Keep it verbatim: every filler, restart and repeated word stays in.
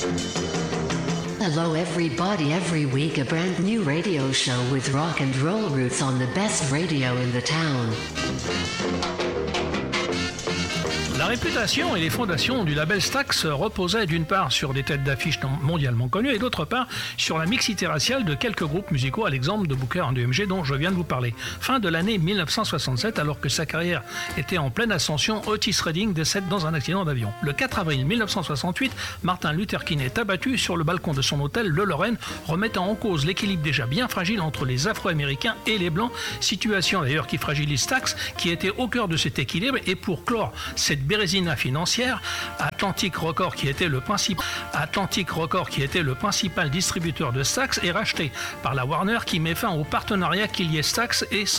Hello everybody, every week a brand new radio show with rock and roll roots on the best radio in the town. La réputation et les fondations du label Stax reposaient d'une part sur des têtes d'affiche mondialement connues et d'autre part sur la mixité raciale de quelques groupes musicaux à l'exemple de Booker and the M G dont je viens de vous parler. Fin de l'année dix-neuf cent soixante-sept, alors que sa carrière était en pleine ascension, Otis Redding décède dans un accident d'avion. Le quatre avril dix-neuf cent soixante-huit, Martin Luther King est abattu sur le balcon de son hôtel Le Lorraine, remettant en cause l'équilibre déjà bien fragile entre les Afro-Américains et les Blancs, situation d'ailleurs qui fragilise Stax, qui était au cœur de cet équilibre. Et pour clore cette bérésina financière, Atlantic Records, qui était le principal Atlantic Records, qui était le principal distributeur de Stax, est racheté par la Warner, qui met fin au partenariat qui liait Stax et